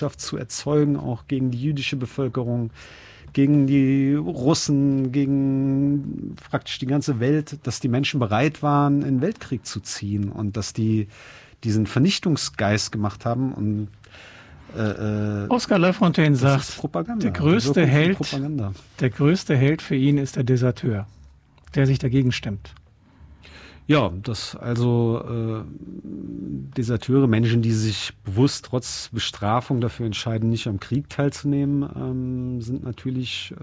zu erzeugen, auch gegen die jüdische Bevölkerung, gegen die Russen, gegen praktisch die ganze Welt, dass die Menschen bereit waren, in den Weltkrieg zu ziehen und dass die diesen Vernichtungsgeist gemacht haben. Und Oskar Lafontaine sagt, Propaganda, der größte Held für ihn ist der Deserteur, der sich dagegen stemmt. Ja, Deserteure, Menschen, die sich bewusst trotz Bestrafung dafür entscheiden, nicht am Krieg teilzunehmen, sind natürlich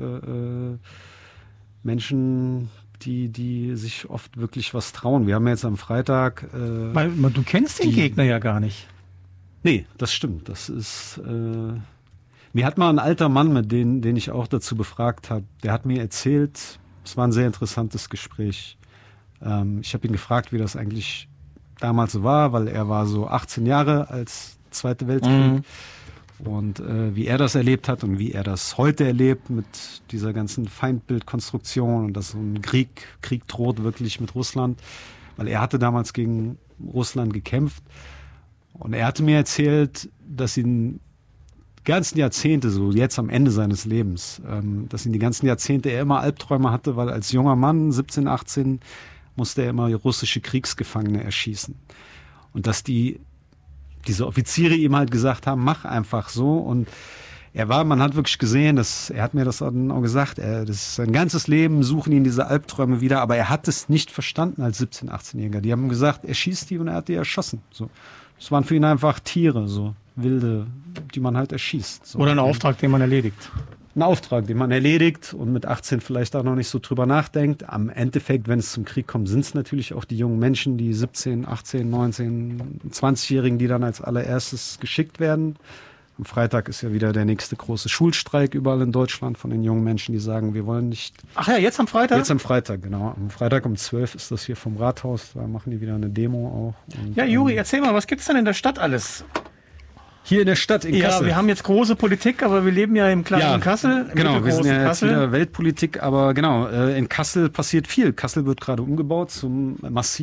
Menschen, die sich oft wirklich was trauen. Wir haben ja jetzt am Freitag... Weil du kennst den Gegner ja gar nicht. Nee, das stimmt. Das ist... mir hat mal ein alter Mann, den ich auch dazu befragt habe, der hat mir erzählt, es war ein sehr interessantes Gespräch. Ich habe ihn gefragt, wie das eigentlich damals so war, weil er war so 18 Jahre als Zweite Weltkrieg und wie er das erlebt hat und wie er das heute erlebt mit dieser ganzen Feindbildkonstruktion und dass so ein Krieg droht wirklich mit Russland, weil er hatte damals gegen Russland gekämpft und er hatte mir erzählt, dass ihn die ganzen Jahrzehnte, so jetzt am Ende seines Lebens, dass ihn die ganzen Jahrzehnte er immer Albträume hatte, weil als junger Mann, 17, 18, musste er immer russische Kriegsgefangene erschießen. Und dass diese Offiziere ihm halt gesagt haben, mach einfach so. Und man hat wirklich gesehen, er hat mir das dann auch gesagt, sein ganzes Leben suchen ihn diese Albträume wieder, aber er hat es nicht verstanden als 17-, 18-Jähriger. Die haben gesagt, er schießt die und er hat die erschossen. So. Das waren für ihn einfach Tiere, so wilde, die man halt erschießt. So. Oder ein Auftrag, den man erledigt. Ein Auftrag, den man erledigt und mit 18 vielleicht auch noch nicht so drüber nachdenkt. Am Endeffekt, wenn es zum Krieg kommt, sind es natürlich auch die jungen Menschen, die 17, 18, 19, 20-Jährigen, die dann als allererstes geschickt werden. Am Freitag ist ja wieder der nächste große Schulstreik überall in Deutschland von den jungen Menschen, die sagen, wir wollen nicht... Ach ja, jetzt am Freitag? Jetzt am Freitag, genau. Am Freitag um 12 ist das hier vom Rathaus. Da machen die wieder eine Demo auch. Und, ja, Juri, erzähl mal, was gibt's denn in der Stadt alles? Hier in der Stadt, in Kassel. Ja, wir haben jetzt große Politik, aber wir leben ja im kleinen Kassel. Genau, wir sind ja jetzt wieder Weltpolitik, aber genau, in Kassel passiert viel. Kassel wird gerade umgebaut zum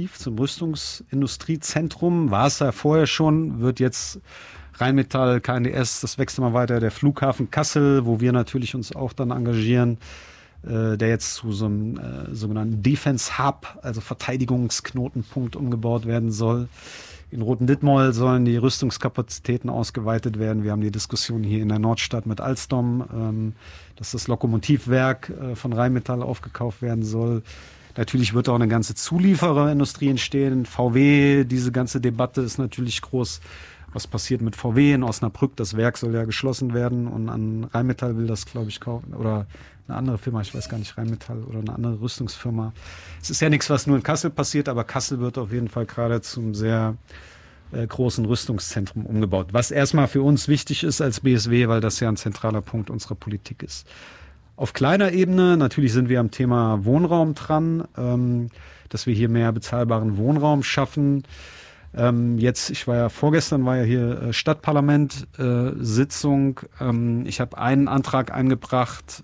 Rüstungsindustriezentrum. War es ja vorher schon, wird jetzt Rheinmetall, KNDS, das wächst immer weiter, der Flughafen Kassel, wo wir natürlich uns auch dann engagieren, der jetzt zu so einem sogenannten Defense Hub, also Verteidigungsknotenpunkt umgebaut werden soll. In Roten-Dittmold sollen die Rüstungskapazitäten ausgeweitet werden. Wir haben die Diskussion hier in der Nordstadt mit Alstom, dass das Lokomotivwerk von Rheinmetall aufgekauft werden soll. Natürlich wird auch eine ganze Zuliefererindustrie entstehen. VW, diese ganze Debatte ist natürlich groß. Was passiert mit VW in Osnabrück? Das Werk soll ja geschlossen werden und an Rheinmetall will das, glaube ich, kaufen. Oder eine andere Firma, ich weiß gar nicht, Rheinmetall oder eine andere Rüstungsfirma. Es ist ja nichts, was nur in Kassel passiert, aber Kassel wird auf jeden Fall gerade zum sehr großen Rüstungszentrum umgebaut. Was erstmal für uns wichtig ist als BSW, weil das ja ein zentraler Punkt unserer Politik ist. Auf kleiner Ebene, natürlich sind wir am Thema Wohnraum dran, dass wir hier mehr bezahlbaren Wohnraum schaffen. Vorgestern war ja hier Stadtparlament Sitzung. Ich habe einen Antrag eingebracht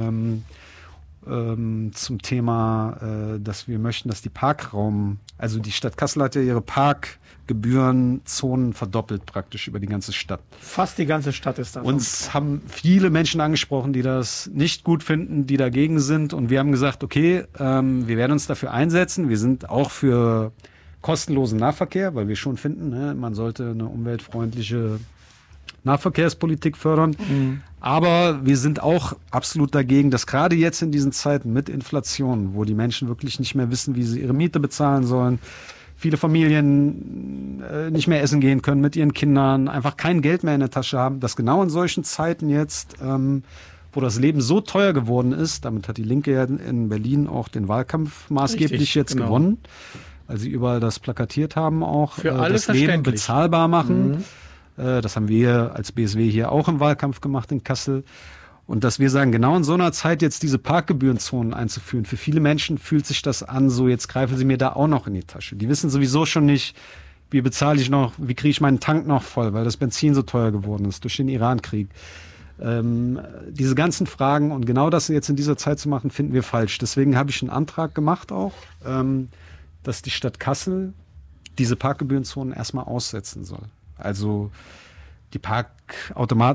zum Thema, dass wir möchten, dass die die Stadt Kassel hat ja ihre Parkgebührenzonen verdoppelt praktisch über die ganze Stadt. Fast die ganze Stadt ist da. Uns haben viele Menschen angesprochen, die das nicht gut finden, die dagegen sind. Und wir haben gesagt, okay, wir werden uns dafür einsetzen. Wir sind auch für kostenlosen Nahverkehr, weil wir schon finden, man sollte eine umweltfreundliche Nahverkehrspolitik fördern. Mhm. Aber wir sind auch absolut dagegen, dass gerade jetzt in diesen Zeiten mit Inflation, wo die Menschen wirklich nicht mehr wissen, wie sie ihre Miete bezahlen sollen, viele Familien nicht mehr essen gehen können mit ihren Kindern, einfach kein Geld mehr in der Tasche haben, dass genau in solchen Zeiten jetzt, wo das Leben so teuer geworden ist, damit hat die Linke ja in Berlin auch den Wahlkampf maßgeblich gewonnen, weil sie überall das plakatiert haben, auch für alle das Leben bezahlbar machen. Mhm. Das haben wir als BSW hier auch im Wahlkampf gemacht in Kassel. Und dass wir sagen, genau in so einer Zeit jetzt diese Parkgebührenzonen einzuführen, für viele Menschen fühlt sich das an, so jetzt greifen sie mir da auch noch in die Tasche. Die wissen sowieso schon nicht, wie bezahle ich noch, wie kriege ich meinen Tank noch voll, weil das Benzin so teuer geworden ist durch den Iran-Krieg. Diese ganzen Fragen und genau das jetzt in dieser Zeit zu machen, finden wir falsch. Deswegen habe ich einen Antrag gemacht auch, dass die Stadt Kassel diese Parkgebührenzonen erstmal aussetzen soll. Also Parkautomaten